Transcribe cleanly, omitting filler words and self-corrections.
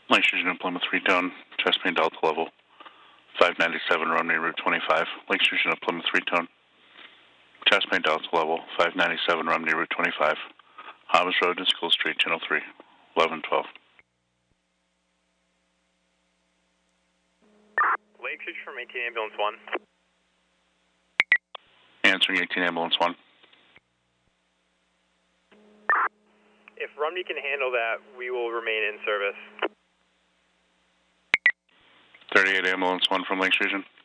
Lakes Region Plymouth 3-tone, chest pain Delta level, 597 Romney Route 25. Lakes Region Plymouth 3-tone, chest pain Delta level, 597 Romney Route 25. Hobbs Road and School Street, Channel 3, 1112. Lakes Region from 18 Ambulance 1. Answering 18 Ambulance 1. If Rumney can handle that, we will remain in service. 38 Ambulance 1 from Lakes Region.